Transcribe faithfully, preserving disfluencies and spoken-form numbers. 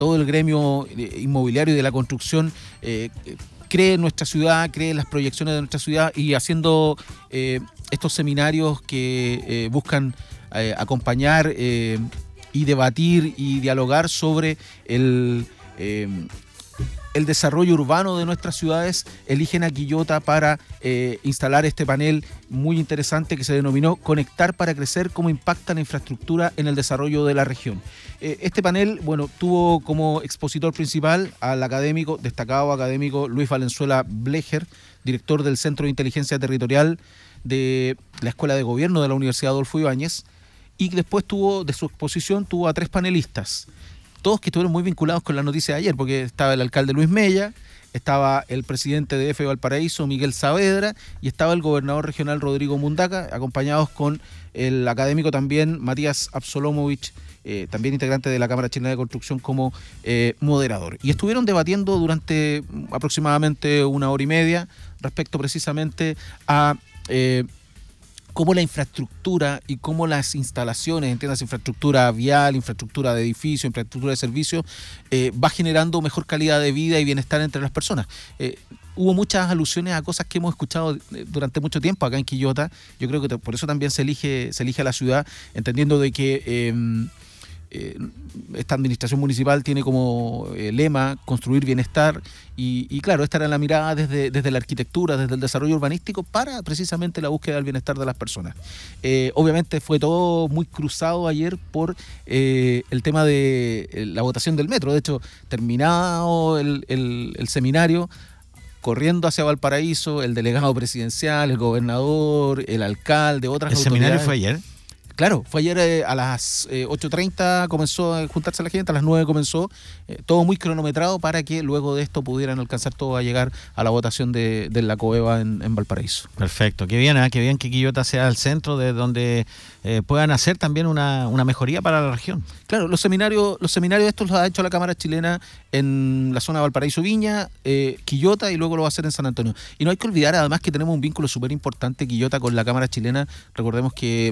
todo el gremio inmobiliario y de la construcción eh, cree en nuestra ciudad, cree en las proyecciones de nuestra ciudad y haciendo eh, estos seminarios que eh, buscan eh, acompañar eh, y debatir y dialogar sobre el, eh, el desarrollo urbano de nuestras ciudades, eligen a Quillota para eh, instalar este panel muy interesante que se denominó Conectar para Crecer, cómo impacta la infraestructura en el desarrollo de la región. Eh, este panel, bueno, tuvo como expositor principal al académico, destacado académico Luis Valenzuela Blecher, director del Centro de Inteligencia Territorial de la Escuela de Gobierno de la Universidad Adolfo Ibáñez, y después tuvo, de su exposición, tuvo a tres panelistas, todos que estuvieron muy vinculados con la noticia de ayer, porque estaba el alcalde Luis Mella, estaba el presidente de F Valparaíso, Miguel Saavedra, y estaba el gobernador regional Rodrigo Mundaca, acompañados con el académico también Matías Absolomovich, eh, también integrante de la Cámara Chilena de Construcción, como eh, moderador. Y estuvieron debatiendo durante aproximadamente una hora y media respecto precisamente a Eh, cómo la infraestructura y cómo las instalaciones, entiendas, infraestructura vial, infraestructura de edificio, infraestructura de servicios, eh, va generando mejor calidad de vida y bienestar entre las personas. Eh, hubo muchas alusiones a cosas que hemos escuchado durante mucho tiempo acá en Quillota. Yo creo que por eso también se elige, se elige a la ciudad, entendiendo de que eh, eh, esta administración municipal tiene como eh, lema construir bienestar y, y claro, esta era la mirada desde, desde la arquitectura, desde el desarrollo urbanístico para precisamente la búsqueda del bienestar de las personas. Eh, obviamente fue todo muy cruzado ayer por eh, el tema de eh, la votación del metro. De hecho, terminado el, el, el seminario, corriendo hacia Valparaíso, el delegado presidencial, el gobernador, el alcalde, otras ¿El autoridades. seminario fue ayer? Claro, fue ayer eh, a las eh, ocho treinta comenzó a juntarse la gente, a las nueve comenzó, eh, todo muy cronometrado para que luego de esto pudieran alcanzar todo a llegar a la votación de, de la COEVA en, en Valparaíso. Perfecto, qué bien, ¿eh? Qué bien que Quillota sea el centro de donde eh, puedan hacer también una, una mejoría para la región. Claro, los seminarios, los seminarios estos los ha hecho la Cámara Chilena en la zona de Valparaíso Viña, eh, Quillota y luego lo va a hacer en San Antonio. Y no hay que olvidar además que tenemos un vínculo súper importante Quillota con la Cámara Chilena, recordemos que